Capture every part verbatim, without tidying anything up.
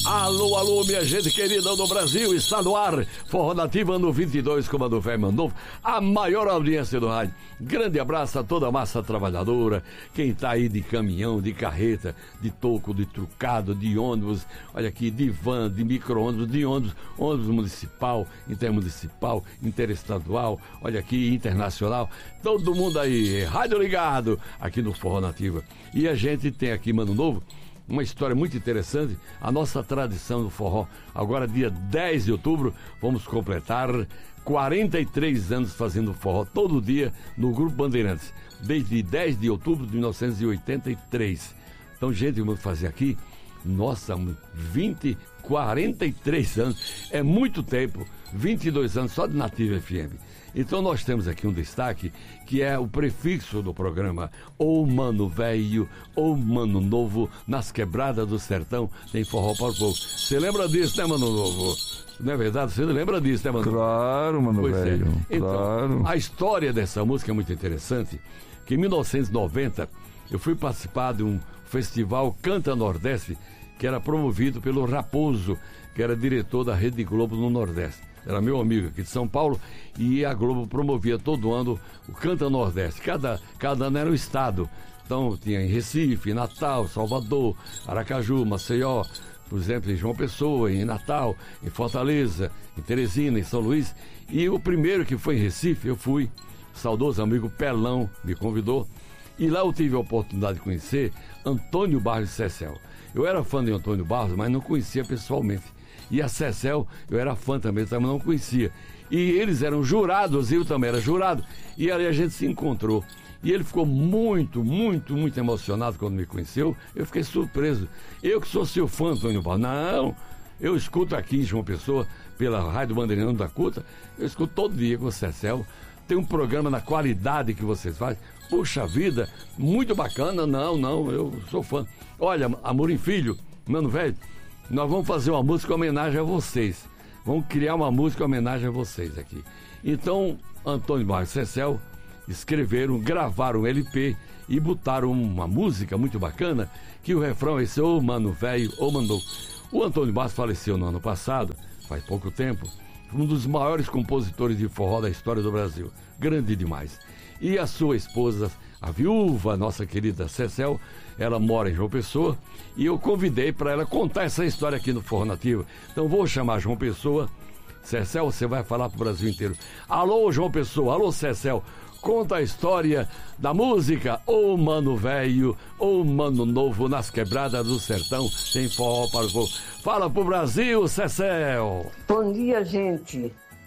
Alô, alô, minha gente querida do Brasil, está no ar, Forró Nativa ano vinte e dois, Comando Velho Mandou, a maior audiência do rádio. Grande abraço a toda a massa trabalhadora, quem tá aí de caminhão, de carreta, de toco, de trucado, de ônibus, olha aqui, de van, de micro-ônibus, de ônibus, ônibus municipal, intermunicipal, interestadual, olha aqui, internacional, todo mundo aí, rádio ligado, aqui no Forró Nativa. E a gente tem aqui, Mano Novo, uma história muito interessante, a nossa tradição do forró. Agora, dia dez de outubro, vamos completar quarenta e três anos fazendo forró todo dia no Grupo Bandeirantes, desde dez de outubro de mil novecentos e oitenta e três. Então, gente, vamos fazer aqui, nossa, vinte, quarenta e três anos, é muito tempo, vinte e dois anos só de Nativa F M. Então nós temos aqui um destaque, que é o prefixo do programa, ou Mano Velho, ou Mano Novo, nas quebradas do sertão, tem forró para o povo. Você lembra disso, né, Mano Novo? Não é verdade? Você lembra disso, né, Mano Novo? Claro, Mano pois Velho, é. Então, claro. A história dessa música é muito interessante, que em mil novecentos e noventa, eu fui participar de um festival Canta Nordeste, que era promovido pelo Raposo, que era diretor da Rede Globo no Nordeste. Era meu amigo aqui de São Paulo, e a Globo promovia todo ano o Canta Nordeste. Cada, cada ano era um estado. Então tinha em Recife, Natal, Salvador, Aracaju, Maceió, por exemplo, em João Pessoa, em Natal, em Fortaleza, em Teresina, em São Luís. E o primeiro que foi em Recife, eu fui, o saudoso amigo Pelão me convidou. E lá eu tive a oportunidade de conhecer Antônio Barros e Cecel. Eu era fã de Antônio Barros, mas não conhecia pessoalmente. E a Cecel, eu era fã também, também não conhecia. E eles eram jurados, eu também era jurado. E aí a gente se encontrou. E ele ficou muito, muito, muito emocionado quando me conheceu. Eu fiquei surpreso. Eu que sou seu fã, Antônio Barros. Não, eu escuto aqui em João Pessoa, pela Rádio Bandeirantes da Culta, eu escuto todo dia com o Cecel. Tem um programa na qualidade que vocês fazem. Puxa vida, muito bacana. Não, não, eu sou fã. Olha, Amorim Filho, Mano Velho, nós vamos fazer uma música em homenagem a vocês. Vamos criar uma música em homenagem a vocês aqui. Então, Antônio Barros e Cecel escreveram, gravaram um L P e botaram uma música muito bacana, que o refrão é esse, ô Mano Velho, ô Mano. O Antônio Barros faleceu no ano passado, faz pouco tempo, um dos maiores compositores de forró da história do Brasil. Grande demais. E a sua esposa, a viúva, nossa querida Cecel, ela mora em João Pessoa, e eu convidei para ela contar essa história aqui no Forró Nativa. Então vou chamar João Pessoa. Cecel, você vai falar para o Brasil inteiro. Alô, João Pessoa, alô, Cecel, conta a história da música Ô Mano Velho, Ô Mano Novo, nas quebradas do sertão, tem forró para o povo. Fala pro Brasil, Cecel. Bom dia, gente.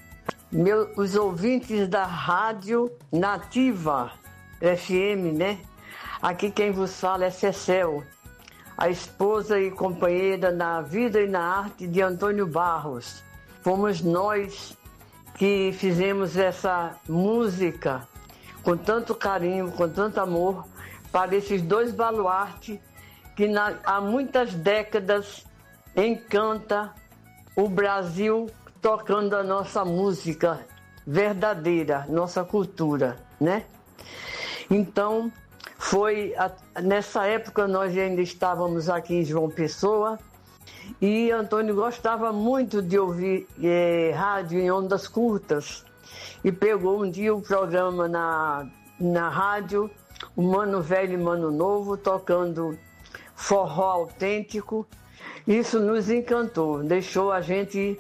Meu, os ouvintes da Rádio Nativa F M, né? Aqui quem vos fala é Cecel, a esposa e companheira na vida e na arte de Antônio Barros. Fomos nós que fizemos essa música com tanto carinho, com tanto amor, para esses dois baluartes que na, há muitas décadas encanta o Brasil tocando a nossa música verdadeira, nossa cultura, né? Então, foi a, nessa época nós ainda estávamos aqui em João Pessoa, e Antônio gostava muito de ouvir é, rádio em ondas curtas, e pegou um dia o programa na, na rádio, o Mano Velho e Mano Novo, tocando forró autêntico. Isso nos encantou, deixou a gente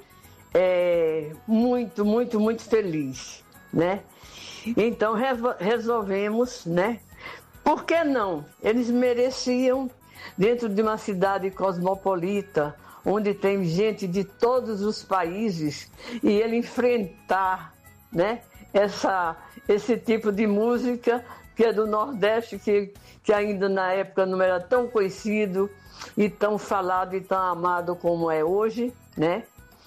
é, muito, muito, muito feliz, né? Então resolvemos, né? Por que não? Eles mereciam, dentro de uma cidade cosmopolita, onde tem gente de todos os países, e ele enfrentar, né, essa, esse tipo de música que é do Nordeste, que, que ainda na época não era tão conhecido e tão falado e tão amado como é hoje, né?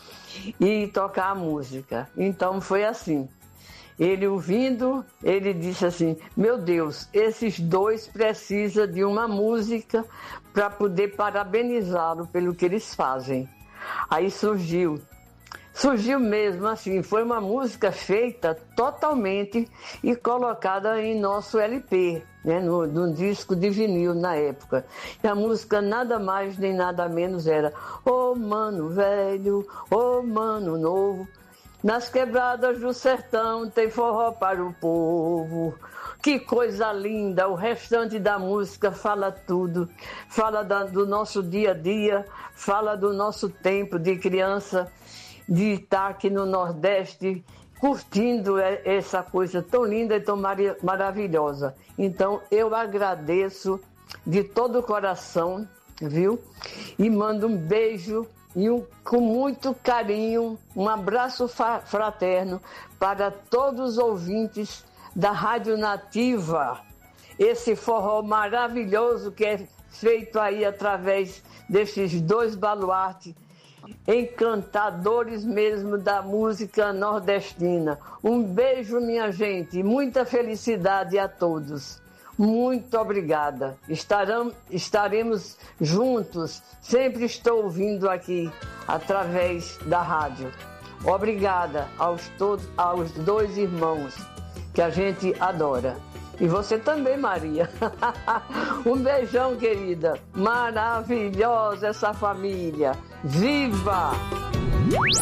E tocar a música. Então foi assim. Ele ouvindo, ele disse assim, meu Deus, esses dois precisam de uma música para poder parabenizá-lo pelo que eles fazem. Aí surgiu, surgiu mesmo assim, foi uma música feita totalmente e colocada em nosso L P, né, no, no disco de vinil na época. E a música nada mais nem nada menos era Ô mano velho, ô mano novo, nas quebradas do sertão tem forró para o povo. Que coisa linda, o restante da música fala tudo, fala da, do nosso dia a dia, fala do nosso tempo de criança, de estar aqui no Nordeste, curtindo essa coisa tão linda e tão maravilhosa. Então, eu agradeço de todo o coração, viu? E mando um beijo e um, com muito carinho, um abraço fraterno para todos os ouvintes da Rádio Nativa. Esse forró maravilhoso que é feito aí através desses dois baluartes, encantadores mesmo da música nordestina. Um beijo, minha gente, e muita felicidade a todos. Muito obrigada. Estarão, estaremos juntos. Sempre estou ouvindo aqui através da rádio. Obrigada aos, todos, aos dois irmãos que a gente adora. E você também, Maria. Um beijão, querida. Maravilhosa essa família. Viva!